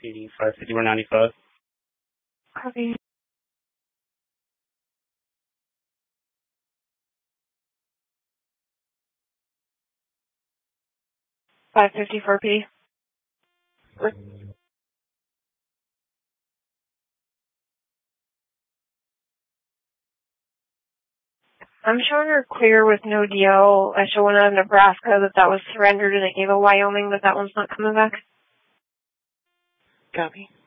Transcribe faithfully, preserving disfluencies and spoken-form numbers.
eighty-five fifty-one ninety-five. Copy. five fifty-four P. I'm showing her clear with no D L. I show one out of Nebraska that that was surrendered, and it gave a Wyoming that that one's not coming back. Copy.